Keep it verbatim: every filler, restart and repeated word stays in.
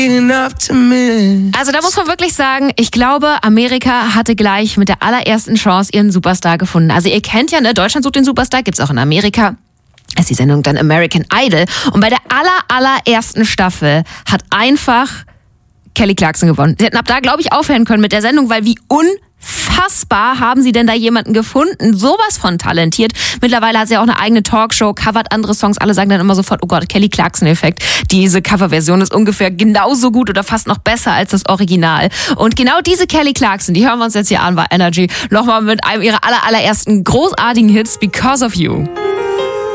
Also da muss man wirklich sagen, ich glaube, Amerika hatte gleich mit der allerersten Chance ihren Superstar gefunden. Also ihr kennt ja, ne, Deutschland sucht den Superstar, gibt's auch in Amerika. Ist die Sendung dann American Idol. Und bei der aller, allerersten Staffel hat einfach Kelly Clarkson gewonnen. Sie hätten ab da, glaube ich, aufhören können mit der Sendung, weil wie unfassbar haben sie denn da jemanden gefunden, sowas von talentiert. Mittlerweile hat sie auch eine eigene Talkshow, covert andere Songs, alle sagen dann immer sofort, oh Gott, Kelly Clarkson-Effekt. Diese Coverversion ist ungefähr genauso gut oder fast noch besser als das Original. Und genau diese Kelly Clarkson, die hören wir uns jetzt hier an bei Energy, nochmal mit einem ihrer aller, allerersten großartigen Hits, Because of You.